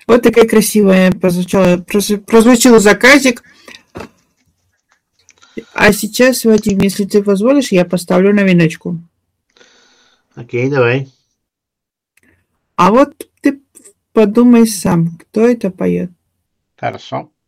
Вот такая красивая прозвучал заказик. А сейчас, Вадим, если ты позволишь, я поставлю новиночку. Окей, давай. А вот ты подумай сам, кто это поет. Хорошо.